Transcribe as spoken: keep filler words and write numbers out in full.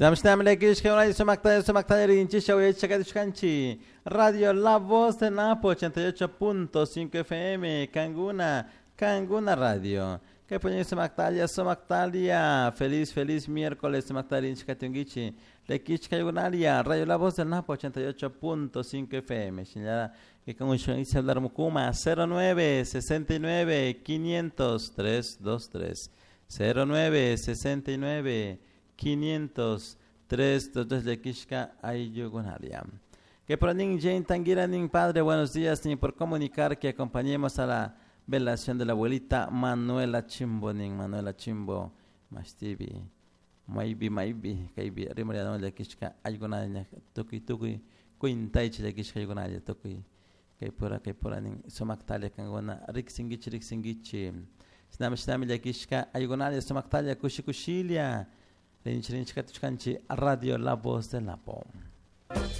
Shnam shnam lekish keunay sumakta sumakta rinchi shawye chakadishkanchi. Radio La Voz de Napo ochenta y ocho punto cinco F M Canguna Canguna Radio. Que ponen sumaktalia sumaktalia. Feliz feliz miércoles sumaktalia rinchi katungichi. Lekish kayunalia Radio La Voz de Napo ochenta y ocho punto cinco F M. Señora que con un hablar mukuma cero nueve sesenta y nueve quinientos tres dos tres cero nueve sesenta y nueve quinientos tres dos dos de Kishka Ayugunaria. Que por ning Jane Tangira ning padre, buenos días, ni por comunicar que acompañemos a la velación de la abuelita Manuela Chimbo ning Manuela Chimbo Mastibi Maybe Maybe Kaibi Rimaria no de Kishka Ayugunaria Tuki Tuki Quintaichi de Kishka Ayugunaria Tuki Kay pura kay pura ning sumaktalia kangona riksingichi riksingichi Snam snam de Kishka Ayugunaria sumaktalia kushi kushilia Rinchi rinchi katuchkanchi Radio La Voz de Napo.